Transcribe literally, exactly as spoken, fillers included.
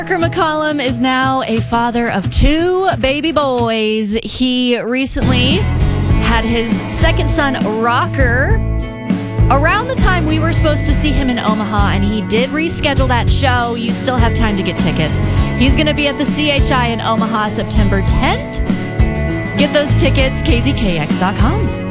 Parker McCollum is now a father of two baby boys. He recently had his second son, Rocker, around the time we were supposed to see him in Omaha, and he did reschedule that show. You still have time to get tickets. He's going to be at the C H I in Omaha September tenth. Get those tickets, K Z K X dot com.